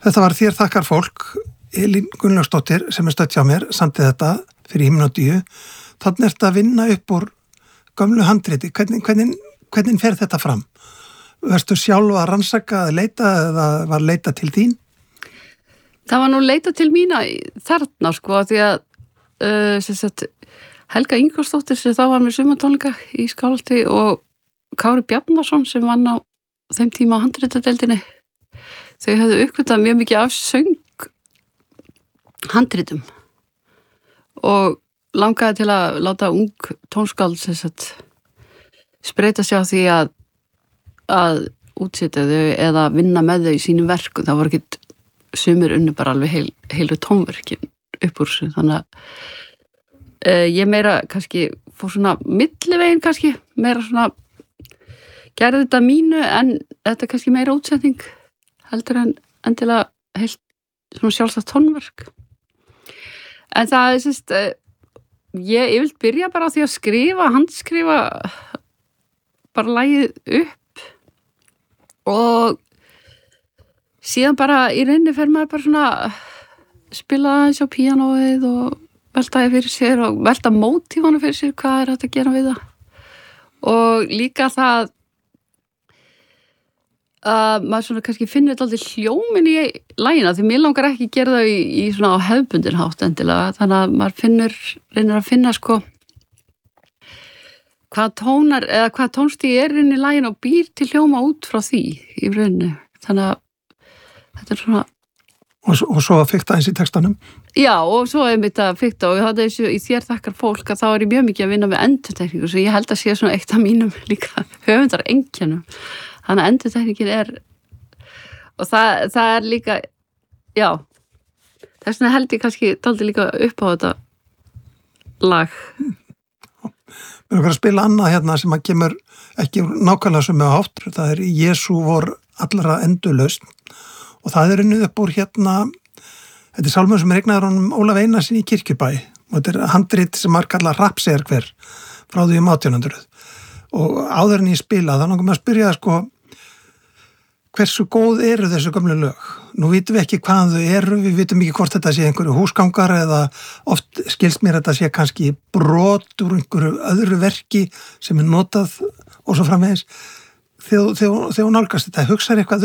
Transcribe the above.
Þetta var þér þakkar fólk, Elín Gunnlaugsdóttir sem stödd hjá mér, samtið þetta fyrir Himinn og Díu. Þannig ertu að vinna upp úr gömlu handriti. Hvernig fer þetta fram? Verstu sjálf að rannsaka að leita eða var leita til þín? Það var nú leita til mína þarna því að Helga Ingvarsdóttir sem þá var með sumartónleika í Skálholti og Kári Bjarnason sem vann á þeim tíma á handritadeildinni. Þau höfðu uppgötað mjög mikið af handritum og langaði til að láta ung tónskáld spreita sig á því að útsetja þau eða vinna með þau í sínum verkum. Það voru ekki sumir unni bara alveg heilu tónverkin upp úr sig. Þannig að ég meira kannski fór svona millivegin kannski, meira svona gerði þetta mínu en þetta kannski meira útsetning heldur en endilega heilt svona sjálfstætt tónverk. En það ég vil byrja bara á því að handskrifa bara lagið upp og síðan bara í rauninni fer maður bara svona spila aðeins á píanóið og velta fyrir sér og velta mótífana fyrir sér, hvað hægt að gera við það. Og líka það að maður svona kannski finnur þetta aldrei hljómin í lagina, því mér langar ekki að gera það í svona á hefðbundin hátt endilega, þannig að maður reynir að finna hvað tónar eða hvað tónstíð inn í lagina og býr til hljóma út frá því í rauninni. Þannig að þetta svona Og svo fikta eins í textanum? Já, og svo þetta fikta og það þessu í þér þakkar fólk að þá ég mjög mikið að vinna með endurtekningu svo ég held að sé svona eitt af mínum líka höfundar einkennum. Þannig að endurtekningin og það líka, já, þess vegna held ég kannski taldi líka upp á þetta lag. Við erum að spila annað hérna sem að kemur ekki nákvæmlega sem með hátt, það Jesú vor allra endurlausn. Og það unnið upp úr hérna, þetta sálmur sem regnaður honum Ólaf Einarsson í Kirkjubæ og þetta handrit sem maður kallar Hrafnseyrarkver frá því 1800. Og áður en ég spila þá langar maður að spyrja hversu góð eru þessu gömlu lög? Nú vitum við ekki hvað þau eru, við vitum ekki hvort þetta sé einhverju húsgangar eða oft skilst mér þetta sé kannski brot úr einhverju öðru verki sem notað og svo framvegis. Þegar hún nálgast þetta, hugsaðu eitthvað